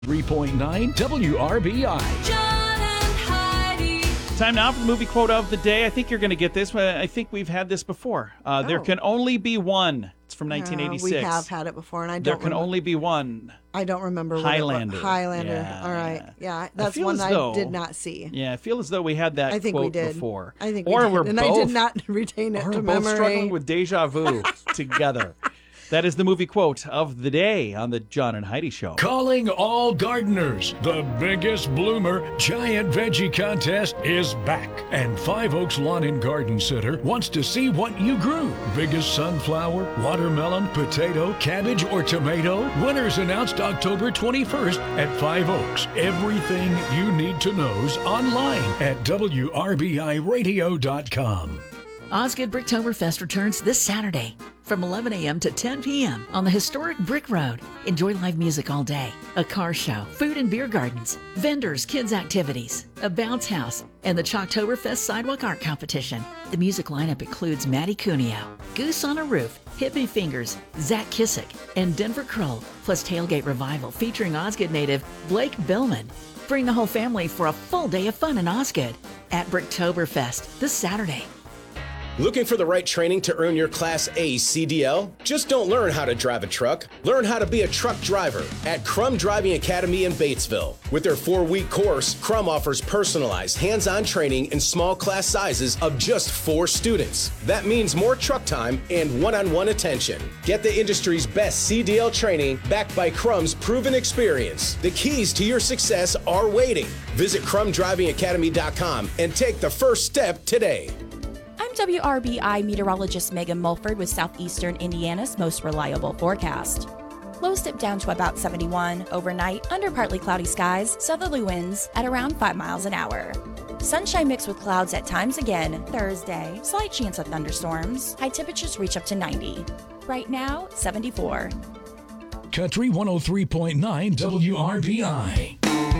3.9 WRBI. John and Heidi. Time now for the movie quote of the day. I think you're going to get this. I think we've had this before. There can only be one. It's from 1986. We have had it before, and I don't There can only be one. I don't remember. Highlander. Highlander. Yeah. All right. Yeah, that's feel one as I though- did not see. Yeah, I feel as though we had that I think quote we did. before. I think we or did. we're And both, I did not retain it or to we're both memory. struggling with deja vu together. That is the movie quote of the day on the John and Heidi Show. Calling all gardeners. The biggest bloomer giant veggie contest is back. And Five Oaks Lawn and Garden Center wants to see what you grew. Biggest sunflower, watermelon, potato, cabbage, or tomato? Winners announced October 21st at Five Oaks. Everything you need to know's online at WRBIRadio.com. Osgood Bricktoberfest returns this Saturday from 11 a.m. to 10 p.m. on the historic Brick Road. Enjoy live music all day, a car show, food and beer gardens, vendors, kids activities, a bounce house, and the Chalktoberfest Sidewalk Art Competition. The music lineup includes Matty Cuneo, Goose on a Roof, Hippie Fingers, Zach Kissick, and Denver Kroll, plus Tailgate Revival featuring Osgood native Blake Billman. Bring the whole family for a full day of fun in Osgood at Bricktoberfest this Saturday. Looking for the right training to earn your Class A CDL? Just don't learn how to drive a truck. Learn how to be a truck driver at Crum Driving Academy in Batesville. With their 4-week course, Crum offers personalized, hands-on training in small class sizes of just 4 students. That means more truck time and one-on-one attention. Get the industry's best CDL training backed by Crum's proven experience. The keys to your success are waiting. Visit CrumDrivingAcademy.com and take the first step today. I'm WRBI meteorologist Megan Mulford with Southeastern Indiana's most reliable forecast. Lows dip down to about 71 overnight under partly cloudy skies, southerly winds at around 5 miles an hour. Sunshine mixed with clouds at times again Thursday, slight chance of thunderstorms. High temperatures reach up to 90. Right now, 74. Country 103.9 WRBI.